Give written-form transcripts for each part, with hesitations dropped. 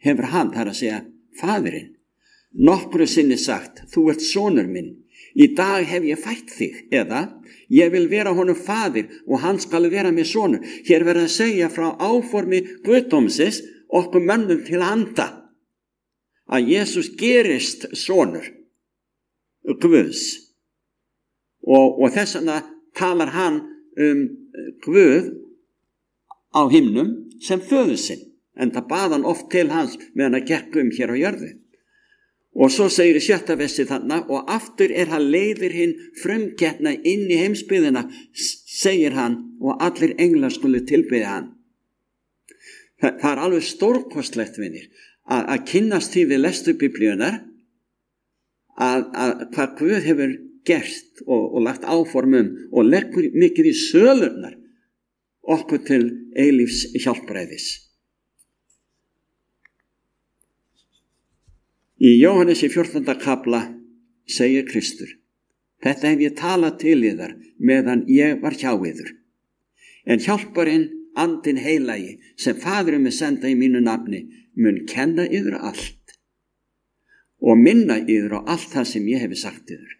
hefur hann, það að segja faðirinn, nokkru sinni sagt, þú ert sonur minn, í dag hef ég fætt þig, eða ég vil vera honum faðir og hann skal vera mér sonur. Hér verður að segja frá áformi guðdómsins okkur mönnum til handa að Jesús gerist sonur Guðs og þess vegna talar hann Guð á himnum sem föður sinn, en það bað hann oft til hans meðan að gekk hér á jörðu. Og svo segir í 6. versi þarna, og aftur hann leiðir hinn frumgetna inn í heimsbyggðina, segir hann, og allir englar skulu tilbiðja hann. Það er alveg stórkostlegt, vinir, að kynnast því við lestu biblíunar, að hvað Guð hefur gert og lagt áformum og leggur mikið í sölurnar okkur til eilífs hjálpræðis. Í Jóhannesi 14. kapla segir Kristur, þetta hef ég talað til yðar meðan ég var hjá yður. En hjálparinn, andinn heilagi, sem Faðirinn mun senda í mínu nafni, mun kenna yður allt og minna yður á allt það sem ég hefi sagt yður.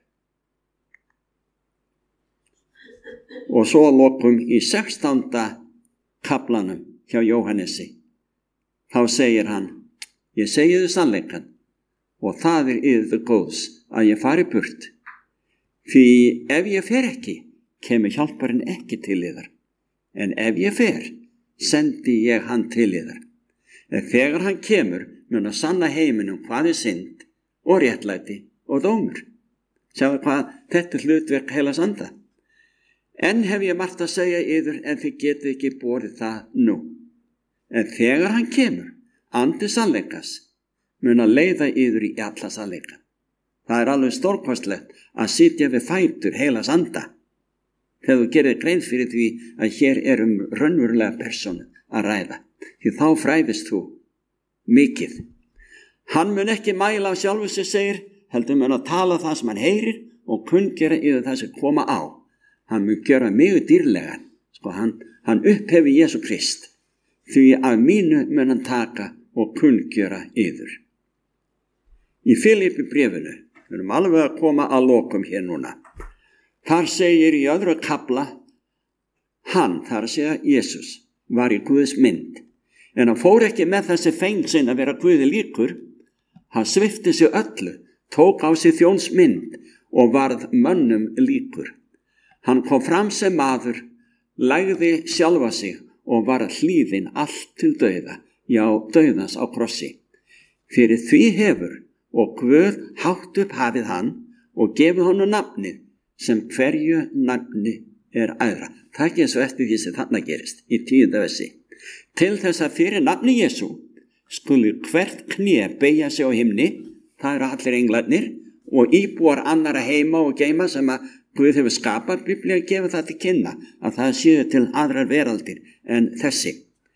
Og svo lokum í 16. kaplanum hjá Jóhannesi, þá segir hann, ég segi yður sannleikann, og það yður góðs að ég fari burt. Því ef ég fer ekki, kemur hjálparinn ekki til yðar. En ef ég fer, sendi ég hann til yðar. En þegar hann kemur, mun að sanna heiminum hvað synd og réttlæti og dómur. Sjáðu hvað þetta hlutverk heilags anda. En hef ég margt að segja yður, en þið getið ekki borið það nú. En þegar hann kemur, andi sannleikas, mun að leiða yður í alla sannleika. Það er alveg stórkostlegt að sitja við fætur heilags anda þegar þú gerir grein fyrir því að hér raunverulega persónu að ræða, því þá fræðist þú mikið. Hann mun ekki mæla á sjálfu sig, segir, heldur mun að tala það sem hann heyrir og kunngera yfir það sem koma á. Hann mun gera mjög dýrlegan, hann upphefi Jesú Krist, því af mínu mun hann taka og kunngera yður. Í Filipi bréfinu, við erum alveg að koma að lokum hér núna. Þar segir í 2. kapla, hann, þar að segja Jesús, var í Guðs mynd, en hann fór ekki með þessi fengsinn að vera Guði líkur, hann svipti sig öllu, tók á sig þjónsmynd og varð mönnum líkur. Hann kom fram sem maður, lagði sjálfa sig og varð hlýðinn allt til dauða, já, dauðans á krossi. Fyrir því hefur og Guð hátt upp hafið hann og gefið honum nafnið sem hverju nafni er æðra. Það er ekki eins og eftir því sem þarna gerist í 10. versi. Til þess að fyrir nafni Jesú skuli hvert kné beygja sig á himni, það eru allir englarnir og íbúar annara heima og geima sem að Guð hefur skapað. Biblía gefur það til kynna að það séu til aðrar veraldir en þessi.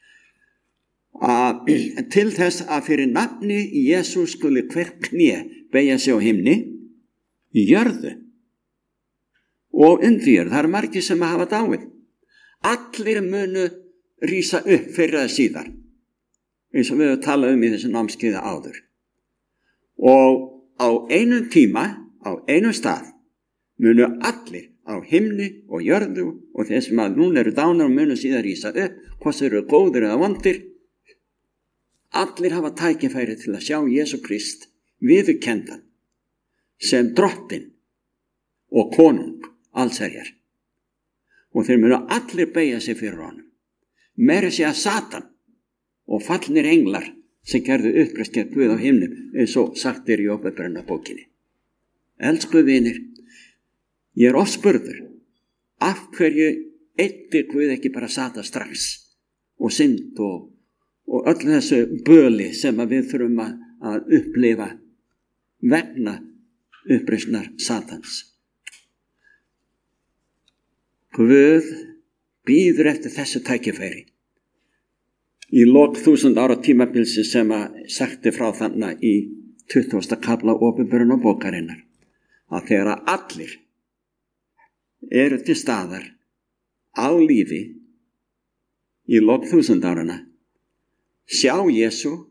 Til þess að fyrir nafni Jesú skuli hvert kné beygja sig á himni, í jörðu og undir jörðu. Það eru margir sem hafa dáið. Allir munu rísa upp fyrir að síðar, eins og við höfum talað í þessu námskeiði áður. Og á einum tíma, á einum stað, munu allir á himni og jörðu og þeir sem að núna eru dánar og munu síðan rísa upp, hvort þeir eru góðir eða vondir, allir hafa tækifæri til að sjá Jesú Krist viðurkenndan sem drottinn og konung allsherjar. Og þeir munu allir beygja sig fyrir honum. Meira sé að Satan og fallnir englar sem gerðu uppreist gegn Guð á himnum, eins og sagt í Jóbabókinni. Elsku vinir, ég er oft spurður, af hverju eyddi Guð ekki bara Satan strax og synd og öll þessu böli sem við þurfum að upplifa vegna uppreisnar Satans. Guð bíður eftir þessu tækifæri. Í lok 1000 ára tímabilsins sem að sagti frá þarna í 20. kafla Opinberunarbókarinnar, að þegar að allir eru til staðar á lífi í lok 1000 árana, sjá Jesú